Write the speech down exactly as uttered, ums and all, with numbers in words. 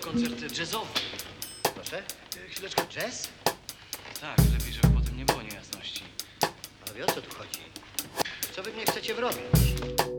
koncert jazzowy. Proszę, y, chwileczkę, jazz? Tak, lepiej, żeby potem nie było niejasności. Panowie, o co tu chodzi? Co wy mnie chcecie wrobić?